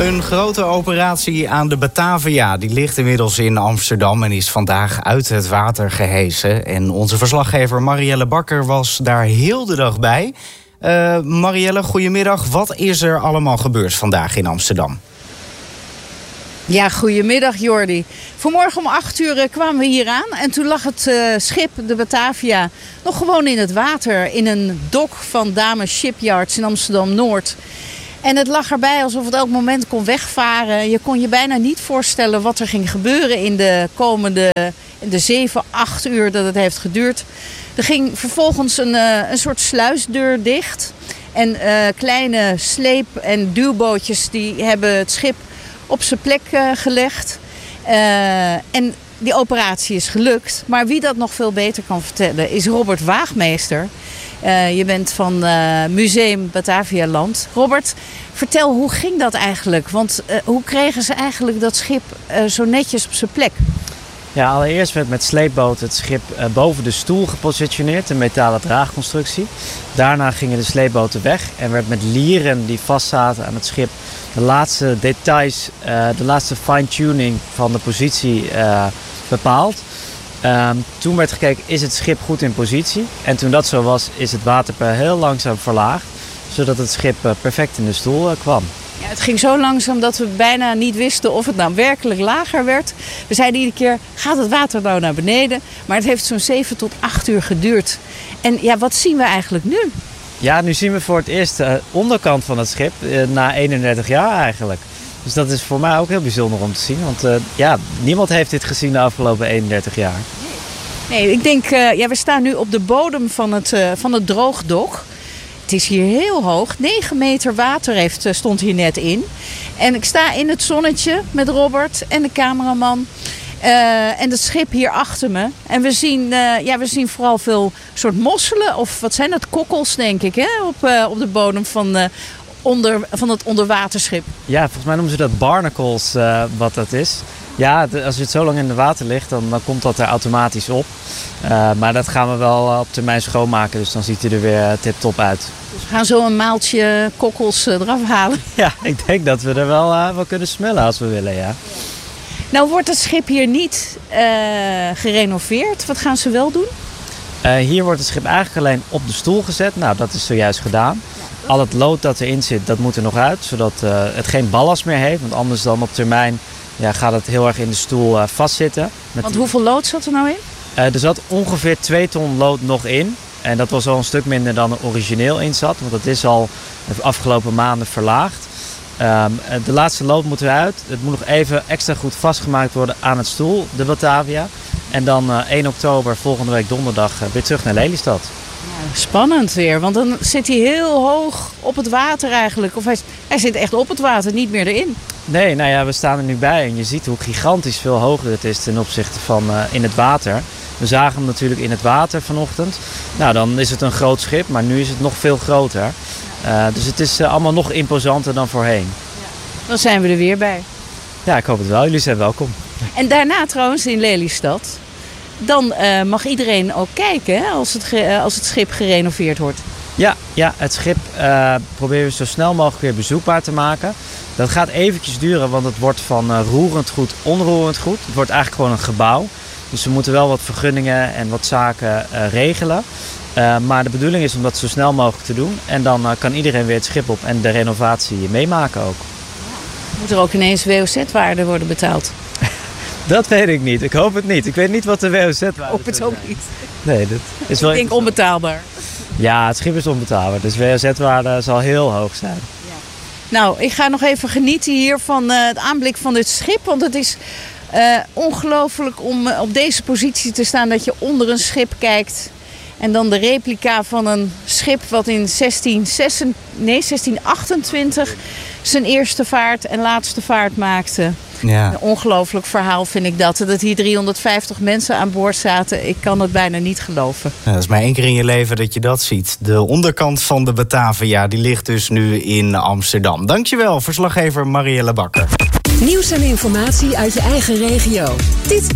Een grote operatie aan de Batavia. Die ligt inmiddels in Amsterdam en is vandaag uit het water gehesen. En onze verslaggever Marielle Bakker was daar heel de dag bij. Marielle, goedemiddag. Wat is er allemaal gebeurd vandaag in Amsterdam? Ja, goedemiddag Jordi. Vanmorgen om 8:00 kwamen we hier aan en toen lag het schip, de Batavia, nog gewoon in het water. In een dok van Damen Shipyards in Amsterdam-Noord. En het lag erbij alsof het elk moment kon wegvaren. Je kon je bijna niet voorstellen wat er ging gebeuren in de komende 7-8 uur dat het heeft geduurd. Er ging vervolgens een soort sluisdeur dicht. En kleine sleep- en duwbootjes die hebben het schip op zijn plek gelegd. En die operatie is gelukt. Maar wie dat nog veel beter kan vertellen is Robert Waagmeester. Je bent van Museum Batavialand. Robert, vertel, hoe ging dat eigenlijk? Want hoe kregen ze eigenlijk dat schip zo netjes op zijn plek? Ja, allereerst werd met sleepboot het schip boven de stoel gepositioneerd, een metalen draagconstructie. Daarna gingen de sleepboten weg en werd met lieren die vastzaten aan het schip de laatste details, de laatste fine-tuning van de positie bepaald. Toen werd gekeken, is het schip goed in positie? En toen dat zo was, is het waterpeil heel langzaam verlaagd, zodat het schip perfect in de stoel kwam. Ja, het ging zo langzaam dat we bijna niet wisten of het nou werkelijk lager werd. We zeiden iedere keer, gaat het water nou naar beneden? Maar het heeft zo'n 7 tot 8 uur geduurd. En ja, wat zien we eigenlijk nu? Ja, nu zien we voor het eerst de onderkant van het schip na 31 jaar eigenlijk. Dus dat is voor mij ook heel bijzonder om te zien. Want niemand heeft dit gezien de afgelopen 31 jaar. Nee, ik denk, we staan nu op de bodem van het droogdok. Het is hier heel hoog. 9 meter water stond hier net in. En ik sta in het zonnetje met Robert en de cameraman. En het schip hier achter me. En we zien vooral veel soort mosselen. Of wat zijn dat? Kokkels, denk ik, hè? Op de bodem van het onderwaterschip. Ja, volgens mij noemen ze dat barnacles, wat dat is. Ja, als het zo lang in het water ligt, dan komt dat er automatisch op. Maar dat gaan we wel op termijn schoonmaken. Dus dan ziet hij er weer tip-top uit. Dus we gaan zo een maaltje kokkels eraf halen. Ja, ik denk dat we er wel kunnen smellen als we willen, ja. Nou wordt het schip hier niet gerenoveerd. Wat gaan ze wel doen? Hier wordt het schip eigenlijk alleen op de stoel gezet. Nou, dat is zojuist gedaan. Al het lood dat erin zit, dat moet er nog uit. Zodat het geen ballast meer heeft. Want anders dan op termijn gaat het heel erg in de stoel vastzitten. Want hoeveel lood zat er nou in? Er zat ongeveer 2 ton lood nog in. En dat was al een stuk minder dan er origineel in zat. Want dat is al de afgelopen maanden verlaagd. De laatste lood moet eruit. Het moet nog even extra goed vastgemaakt worden aan het stoel, de Batavia. En dan 1 oktober, volgende week donderdag, weer terug naar Lelystad. Ja, spannend weer, want dan zit hij heel hoog op het water eigenlijk. Of hij zit echt op het water, niet meer erin. Nee, nou ja, we staan er nu bij en je ziet hoe gigantisch veel hoger het is ten opzichte van in het water. We zagen hem natuurlijk in het water vanochtend. Nou, dan is het een groot schip, maar nu is het nog veel groter. Dus het is allemaal nog imposanter dan voorheen. Ja. Dan zijn we er weer bij. Ja, ik hoop het wel. Jullie zijn welkom. En daarna trouwens in Lelystad, dan mag iedereen ook kijken, hè, als het schip gerenoveerd wordt. Ja, het schip proberen we zo snel mogelijk weer bezoekbaar te maken. Dat gaat eventjes duren, want het wordt van roerend goed, onroerend goed. Het wordt eigenlijk gewoon een gebouw. Dus we moeten wel wat vergunningen en wat zaken regelen. Maar de bedoeling is om dat zo snel mogelijk te doen. En dan kan iedereen weer het schip op en de renovatie meemaken ook. Moet er ook ineens WOZ-waarde worden betaald? Dat weet ik niet. Ik hoop het niet. Ik weet niet wat de WOZ-waarde is. Ik hoop het ook niet. Nee, dat is wel. Ik denk onbetaalbaar. Ja, het schip is onbetaalbaar. Dus WOZ-waarde zal heel hoog zijn. Ja. Nou, ik ga nog even genieten hier van het aanblik van dit schip. Want het is ongelooflijk om op deze positie te staan dat je onder een schip kijkt. En dan de replica van een schip wat in 1628 zijn eerste vaart en laatste vaart maakte. Ja. Een ongelooflijk verhaal vind ik dat. Dat hier 350 mensen aan boord zaten. Ik kan het bijna niet geloven. Ja, dat is maar 1 keer in je leven dat je dat ziet. De onderkant van de Batavia, die ligt dus nu in Amsterdam. Dankjewel, verslaggever Marielle Bakker. Nieuws en informatie uit je eigen regio. Dit